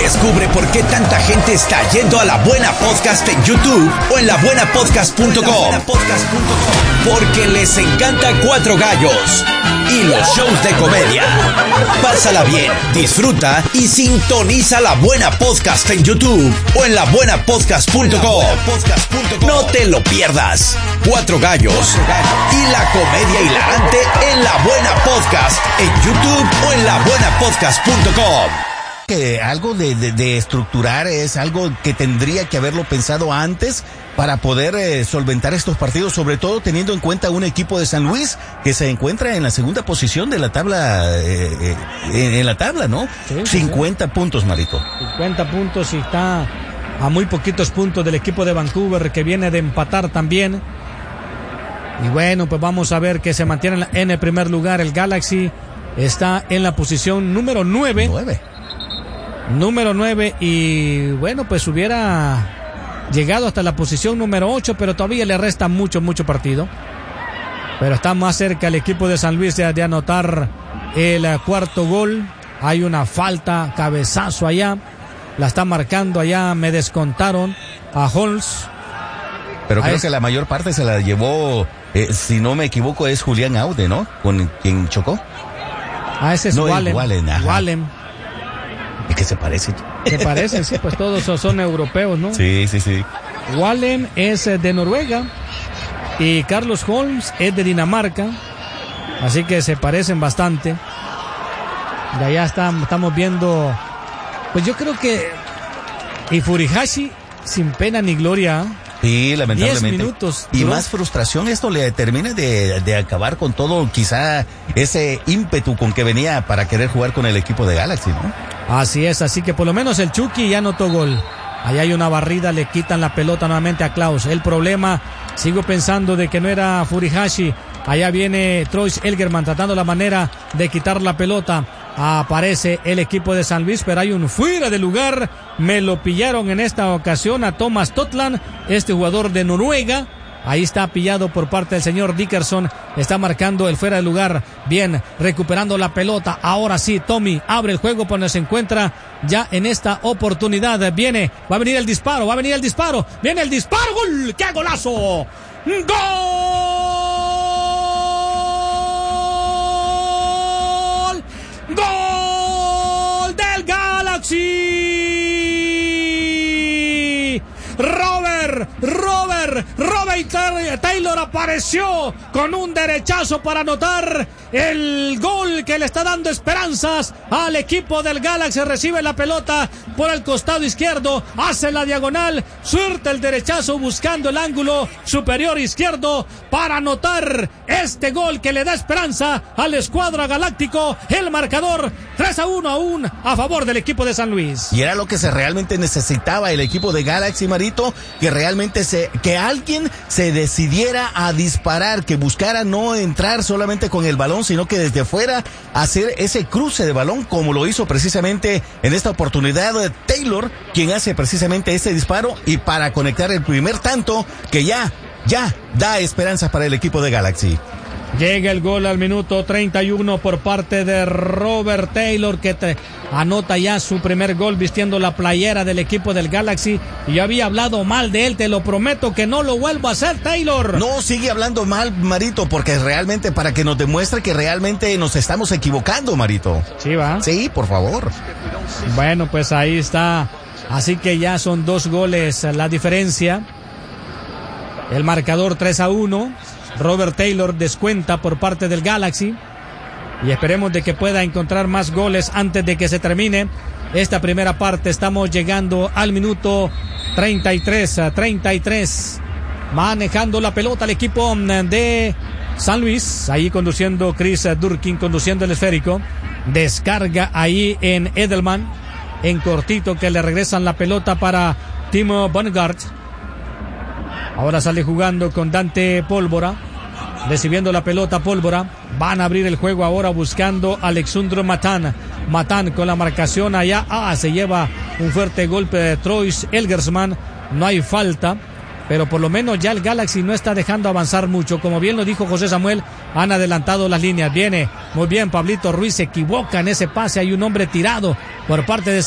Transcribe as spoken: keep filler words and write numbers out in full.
Descubre por qué tanta gente está yendo a La Buena Podcast en YouTube o en la buena podcast punto com. Porque les encanta Cuatro Gallos y los shows de comedia. Pásala bien, disfruta y sintoniza La Buena Podcast en YouTube o en la buena podcast punto com. No te lo pierdas. Cuatro Gallos y la comedia hilarante en La Buena Podcast en YouTube o en la buena podcast punto com. Que algo de, de, de estructurar es algo que tendría que haberlo pensado antes para poder eh, solventar estos partidos, sobre todo teniendo en cuenta un equipo de San Luis que se encuentra en la segunda posición de la tabla, eh, eh, en la tabla, ¿no? Sí, sí, cincuenta sí. puntos, Marito. cincuenta puntos y está a muy poquitos puntos del equipo de Vancouver, que viene de empatar también. Y bueno, pues vamos a ver que se mantiene en el primer lugar. El Galaxy está en la posición número nueve. nueve. Número nueve, y bueno, pues hubiera llegado hasta la posición número ocho, pero todavía le resta mucho, mucho partido. Pero está más cerca el equipo de San Luis de, de anotar el uh, cuarto gol. Hay una falta, cabezazo allá. La está marcando allá, me descontaron a Holmes. Pero creo es... que la mayor parte se la llevó, eh, si no me equivoco, es Julián Aude, ¿no? Con quien chocó. Ah, ese es no, Wallen. Wallen, ajá. Wallen. Es que se parecen. Se parecen, sí, pues todos son europeos, ¿no? Sí, sí, sí. Wallen es de Noruega y Carlos Holmes es de Dinamarca, así que se parecen bastante. De allá está, estamos viendo, pues yo creo que y Furuhashi sin pena ni gloria. Sí, lamentablemente. diez minutos. Y ¿no? más frustración, esto le termina de, de acabar con todo, quizá ese ímpetu con que venía para querer jugar con el equipo de Galaxy, ¿no? Así es, así que por lo menos el Chucky ya anotó gol. Allá hay una barrida, le quitan la pelota nuevamente a Klaus. El problema, sigo pensando de que no era Furuhashi. Allá viene Troyes Elgerman tratando la manera de quitar la pelota. Aparece el equipo de San Luis, pero hay un fuera de lugar. Me lo pillaron en esta ocasión a Thomas Totland, este jugador de Noruega. Ahí está pillado por parte del señor Dickerson. Está marcando el fuera de lugar. Bien, recuperando la pelota. Ahora sí, Tommy abre el juego cuando se encuentra ya en esta oportunidad. Viene, va a venir el disparo, va a venir el disparo. Viene el disparo, gol. ¡Qué golazo! ¡Gol! ¡Gol del Galaxy! Robert, Robert, Robert Taylor apareció con un derechazo para anotar el gol que le está dando esperanzas al equipo del Galaxy. Recibe la pelota por el costado izquierdo, hace la diagonal, suelta el derechazo buscando el ángulo superior izquierdo para anotar este gol que le da esperanza al escuadra galáctico. El marcador tres a uno aún a favor del equipo de San Luis. Y era lo que se realmente necesitaba el equipo de Galaxy, Marito, que realmente se, que alguien se decidiera a disparar, que buscara no entrar solamente con el balón, sino que desde fuera hacer ese cruce de balón, como lo hizo precisamente en esta oportunidad Taylor, quien hace precisamente ese disparo y para conectar el primer tanto que ya, ya da esperanza para el equipo de Galaxy. Llega el gol al minuto treinta y uno por parte de Robert Taylor, que te anota ya su primer gol vistiendo la playera del equipo del Galaxy. Y yo había hablado mal de él, te lo prometo que no lo vuelvo a hacer, Taylor. No, sigue hablando mal, Marito, porque realmente para que nos demuestre que realmente nos estamos equivocando, Marito. Sí, va. Sí, por favor. Bueno, pues ahí está. Así que ya son dos goles la diferencia. El marcador tres a uno. Robert Taylor descuenta por parte del Galaxy y esperemos de que pueda encontrar más goles antes de que se termine esta primera parte. Estamos llegando al minuto treinta y tres, treinta y tres, manejando la pelota el equipo de San Luis, ahí conduciendo Chris Durkin, conduciendo el esférico, descarga ahí en Edelman, en cortito, que le regresan la pelota para Timo Bongard. Ahora sale jugando con Dante Pólvora, recibiendo la pelota Pólvora. Van a abrir el juego ahora buscando a Alexandro Matán. Matán con la marcación allá. Ah, se lleva un fuerte golpe de Troyes Elgersman. No hay falta, pero por lo menos ya el Galaxy no está dejando avanzar mucho. Como bien lo dijo José Samuel, han adelantado las líneas. Viene muy bien Pablito Ruiz, se equivoca en ese pase. Hay un hombre tirado por parte de